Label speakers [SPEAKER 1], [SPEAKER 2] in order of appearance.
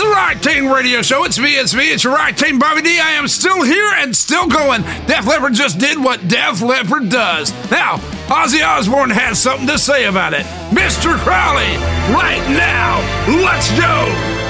[SPEAKER 1] the Right Team Radio Show. It's me. It's your Right Team, Bobby D. I am still here and still going. Def Leppard just did what Def Leppard does. Now, Ozzy Osbourne has something to say about it. Mr. Crowley, right now, let's go.